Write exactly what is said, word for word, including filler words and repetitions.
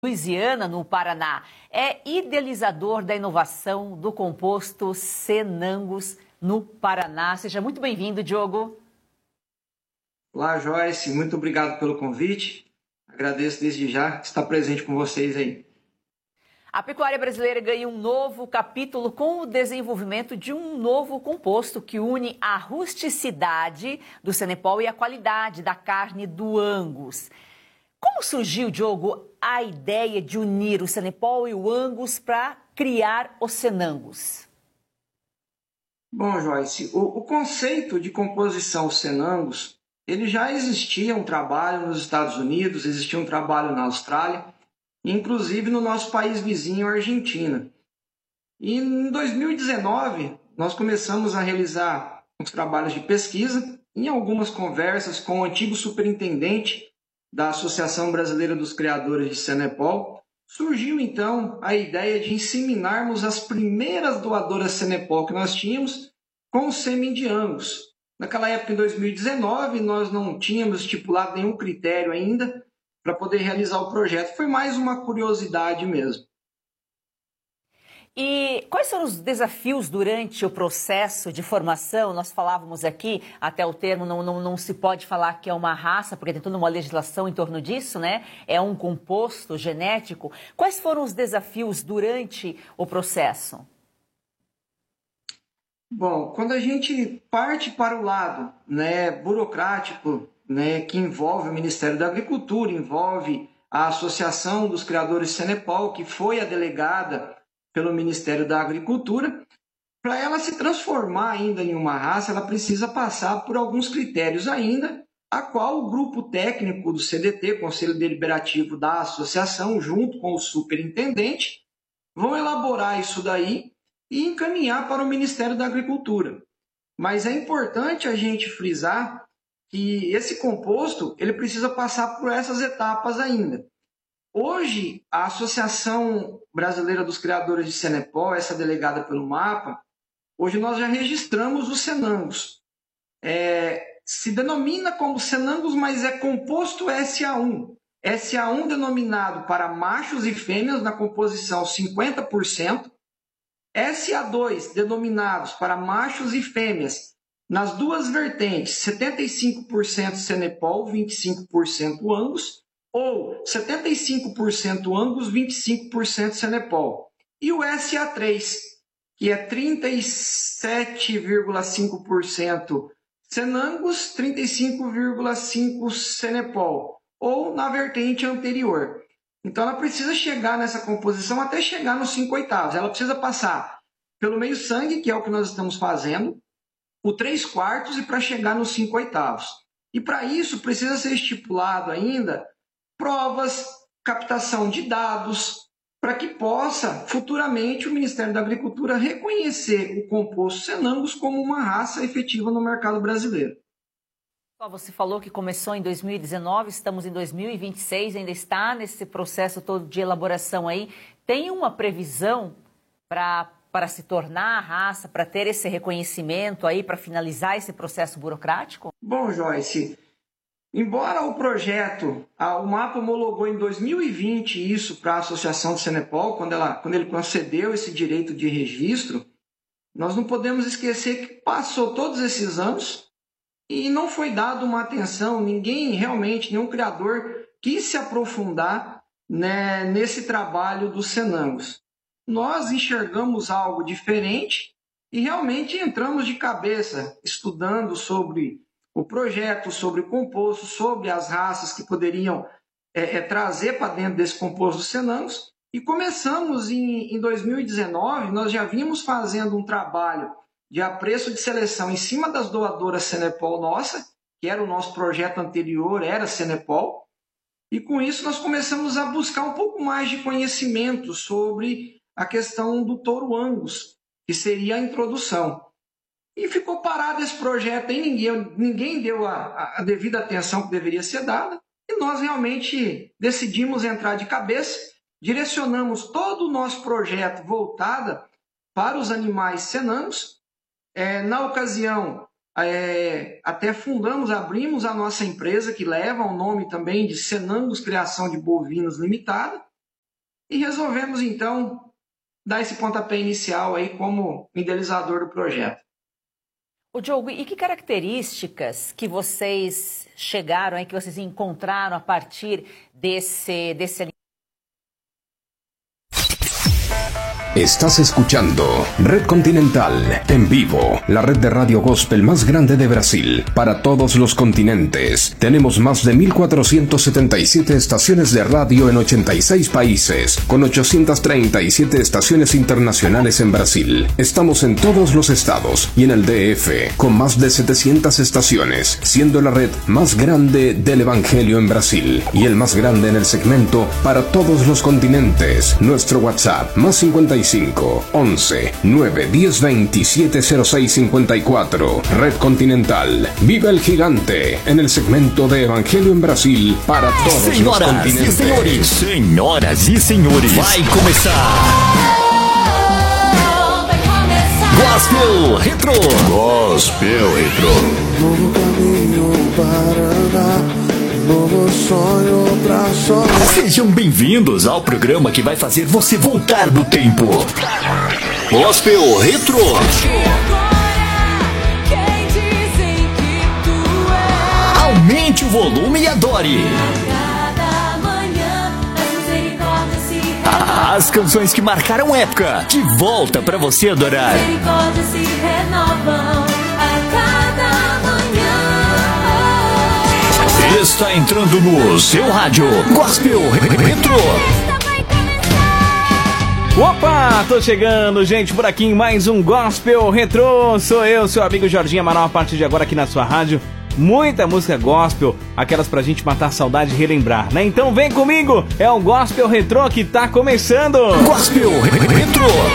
Louisiana, no Paraná, é idealizador da inovação do composto Cenangus no Paraná. Seja muito bem-vindo, Diogo. Olá, Joyce. Muito obrigado pelo convite. Agradeço desde já estar presente com vocês aí. A pecuária brasileira ganha um novo capítulo com o desenvolvimento de um novo composto que une a rusticidade do Cenepol e a qualidade da carne do Angus. Como surgiu, Diogo, a ideia de unir o Cenepol e o Angus para criar o Cenangus? Bom, Joyce, o, o conceito de composição Cenangus, ele já existia um trabalho nos Estados Unidos, existia um trabalho na Austrália, inclusive no nosso país vizinho, Argentina. E em dois mil e dezenove, nós começamos a realizar uns trabalhos de pesquisa, em algumas conversas com o antigo superintendente da Associação Brasileira dos Criadores de Cenepol, surgiu então a ideia de inseminarmos as primeiras doadoras Cenepol que nós tínhamos com o sêmen de Angus. Naquela época, em dois mil e dezenove, nós não tínhamos estipulado nenhum critério ainda para poder realizar o projeto. Foi mais uma curiosidade mesmo. E quais foram os desafios durante o processo de formação? Nós falávamos aqui, até o termo não, não, não se pode falar que é uma raça, porque tem toda uma legislação em torno disso, né? É um composto genético. Quais foram os desafios durante o processo? Bom, quando a gente parte para o lado, né, burocrático, né, que envolve o Ministério da Agricultura, envolve a Associação dos Criadores de Cenepol, que foi a delegada pelo Ministério da Agricultura, para ela se transformar ainda em uma raça, ela precisa passar por alguns critérios ainda, a qual o grupo técnico do C D T, Conselho Deliberativo da Associação, junto com o superintendente, vão elaborar isso daí e encaminhar para o Ministério da Agricultura. Mas é importante a gente frisar que esse composto ele precisa passar por essas etapas ainda. Hoje, a Associação Brasileira dos Criadores de Cenepol, essa delegada pelo MAPA, hoje nós já registramos os Cenangus. É, se denomina como Cenangus, mas é composto S A um. S A um denominado para machos e fêmeas na composição cinquenta por cento. S A dois denominados para machos e fêmeas nas duas vertentes, setenta e cinco por cento Cenepol, vinte e cinco por cento Angus, ou setenta e cinco por cento Angus, vinte e cinco por cento Cenepol. E o S A três, que é trinta e sete vírgula cinco por cento Cenangus, trinta e cinco vírgula cinco por cento Cenepol, ou na vertente anterior. Então ela precisa chegar nessa composição até chegar nos cinco oitavos. Ela precisa passar pelo meio sangue, que é o que nós estamos fazendo, o três quartos e para chegar nos cinco oitavos. E para isso precisa ser estipulado ainda provas, captação de dados, para que possa, futuramente, o Ministério da Agricultura reconhecer o composto Cenangus como uma raça efetiva no mercado brasileiro. Você falou que começou em dois mil e dezenove, estamos em dois mil e vinte e seis, ainda está nesse processo todo de elaboração aí. Tem uma previsão para para se tornar a raça, para ter esse reconhecimento aí, para finalizar esse processo burocrático? Bom, Joyce, embora o projeto, o MAPA homologou em dois mil e vinte isso para a Associação do Cenepol, quando, ela, quando ele concedeu esse direito de registro, nós não podemos esquecer que passou todos esses anos e não foi dado uma atenção, ninguém realmente, nenhum criador quis se aprofundar, né, nesse trabalho dos Cenangus. Nós enxergamos algo diferente e realmente entramos de cabeça estudando sobre o projeto, sobre o composto, sobre as raças que poderiam é, é, trazer para dentro desse composto Cenangus. E começamos em, em dois mil e dezenove, nós já vimos fazendo um trabalho de apreço de seleção em cima das doadoras Cenepol nossa, que era o nosso projeto anterior, era Cenepol. E com isso nós começamos a buscar um pouco mais de conhecimento sobre a questão do touro Angus, que seria a introdução. E ficou parado esse projeto, aí ninguém, ninguém deu a, a devida atenção que deveria ser dada, e nós realmente decidimos entrar de cabeça, direcionamos todo o nosso projeto voltado para os animais Cenangus. É, na ocasião, é, até fundamos, abrimos a nossa empresa, que leva o nome também de Cenangus Criação de Bovinos Limitada, e resolvemos então dar esse pontapé inicial aí como idealizador do projeto. Ô Diogo, e que características que vocês chegaram aí, que vocês encontraram a partir desse, desse Estás escuchando Red Continental en vivo, la red de radio gospel más grande de Brasil, para todos los continentes. Tenemos más de mil cuatrocientas setenta y siete estaciones de radio en ochenta y seis países, con ochocientas treinta y siete estaciones internacionales en Brasil. Estamos en todos los estados y en el D F, con más de setecientas estaciones, siendo la red más grande del Evangelio en Brasil y el más grande en el segmento para todos los continentes. Nuestro WhatsApp, más cincuenta y cinco, once, nueve, diez, veintisiete, cero seis, cincuenta y cuatro. Red Continental. Viva el gigante en el segmento de Evangelio en Brasil para todos Señoras los continentes. y señores, señoras y señores, vai começar Gospel Retro. Gospel Retro. Novo caminho para andar, novo sonho pra sonhar. Sejam bem-vindos ao programa que vai fazer você voltar do tempo. Gospel Retro. Aumente o volume e adore. As canções que marcaram época, de volta pra você adorar. Está entrando no seu rádio Gospel Retro. Opa, tô chegando, gente, por aqui em mais um Gospel Retro. Sou eu, seu amigo Jorginho Amaral, a partir de agora aqui na sua rádio. Muita música gospel, aquelas pra gente matar a saudade e relembrar, né? Então vem comigo, é o Gospel Retro que tá começando. Gospel Retro.